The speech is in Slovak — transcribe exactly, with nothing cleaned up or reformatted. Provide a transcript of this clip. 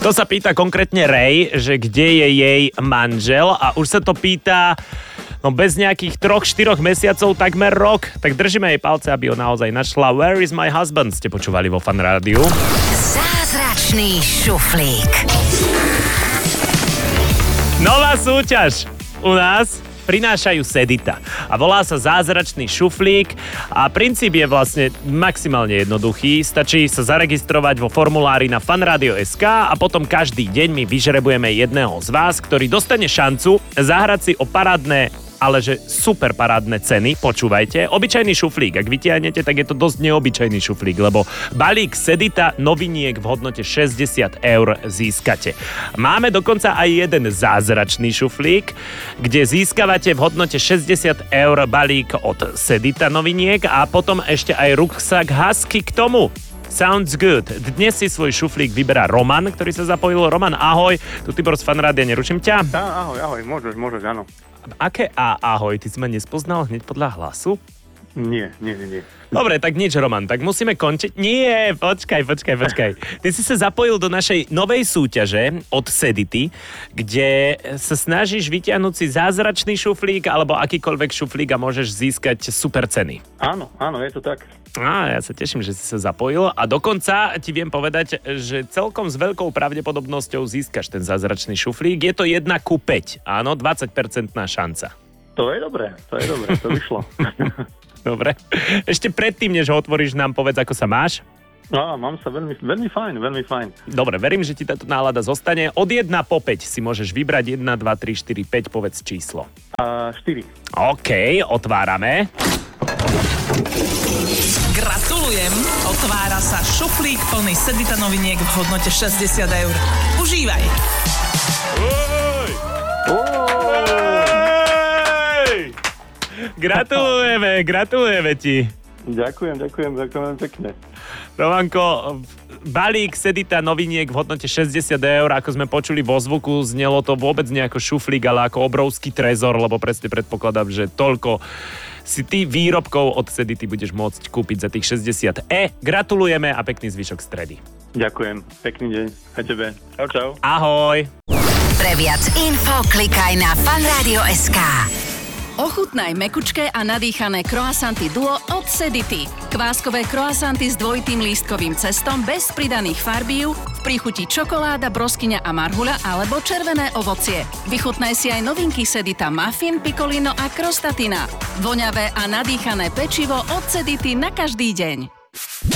To sa pýta konkrétne Ray, že kde je jej manžel a už sa to pýta no bez nejakých troch, štyroch mesiacov, takmer rok. Tak držíme jej palce, aby ho naozaj našla. Where is my husband? Ste počúvali vo Fan Rádiu. Zázračný šuflík. Nová súťaž u nás prinášajú Sedita a volá sa Zázračný šuflík a princíp je vlastne maximálne jednoduchý. Stačí sa zaregistrovať vo formulári na fanradio bodka es ká a potom každý deň my vyžrebujeme jedného z vás, ktorý dostane šancu zahrať si o parádne, ale že super parádne ceny. Počúvajte, obyčajný šuflík, ak vytiahnete, tak je to dosť neobyčajný šuflík, lebo balík Sedita noviniek v hodnote šesťdesiat eur získate. Máme dokonca aj jeden zázračný šuflík, kde získavate v hodnote šesťdesiat eur balík od Sedita noviniek a potom ešte aj ruksak Husky k tomu. Sounds good. Dnes si svoj šuflík vyberá Roman, ktorý sa zapojil. Roman, ahoj. Tu Tibor z Fanrádia, neruším ťa. Tá, ahoj, ahoj, môžeš, môžeš, áno. Aké a ahoj? Ty si ma nespoznal hneď podľa hlasu? Nie, nie, nie, nie. Dobre, tak nič, Roman, tak musíme končiť. Nie, počkaj, počkaj, počkaj. Ty si sa zapojil do našej novej súťaže od Sedity, kde sa snažíš vytiahnuť si zázračný šuflík alebo akýkoľvek šuflík a môžeš získať super ceny. Áno, áno, je to tak. Á, ja sa teším, že si sa zapojil a dokonca ti viem povedať, že celkom s veľkou pravdepodobnosťou získaš ten zázračný šuflík. Je to jedna ku päť, áno, dvadsať percent šanca. To je dobré, to je dobré, to vyšlo. Dobre. Ešte predtým, než ho otvoríš, nám povedz, ako sa máš. No, mám sa veľmi, veľmi fajn, veľmi fajn. Dobre, verím, že ti táto nálada zostane. Od jedna po päť si môžeš vybrať jedna, dva, tri, štyri, päť, povedz číslo. A štyri. OK, otvárame. Gratulujem! Otvára sa šuflík plný Sedita noviniek v hodnote šesťdesiat eur. Užívaj! Oj! Oj! Gratulujeme, gratulujeme ti. Ďakujem, ďakujem, ďakujem pekne. Romanko, balík Sedita noviniek v hodnote šesťdesiat eur, ako sme počuli vo zvuku, znelo to vôbec nie ako šuflík, ale ako obrovský trezor, lebo presne predpokladám, že toľko si ty výrobkov od Sedity budeš môcť kúpiť za tých šesťdesiat eur. Gratulujeme a pekný zvyšok stredy. Ďakujem, pekný deň aj tebe. Čau, čau. Ahoj. Pre viac info klikaj na fanradio bodka es ká. Ochutnaj mekučké a nadýchané croissanty duo od Sedity. Kváskové croissanty s dvojitým lístkovým cestom bez pridaných farbív, v príchuti čokoláda, broskyňa a marhuľa alebo červené ovocie. Vychutnaj si aj novinky Sedita muffin, pikolino a krostatina. Voňavé a nadýchané pečivo od Sedity na každý deň.